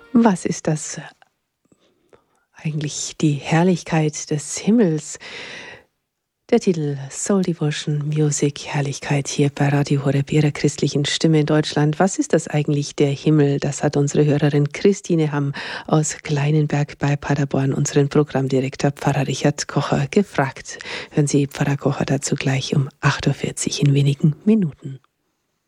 Was ist das eigentlich, die Herrlichkeit des Himmels? Der Titel Soul Devotion Music, Herrlichkeit hier bei Radio Horeb, Ihrer christlichen Stimme in Deutschland. Was ist das eigentlich, der Himmel? Das hat unsere Hörerin Christine Hamm aus Kleinenberg bei Paderborn, unseren Programmdirektor Pfarrer Richard Kocher, gefragt. Hören Sie Pfarrer Kocher dazu gleich um 8.40 Uhr in wenigen Minuten.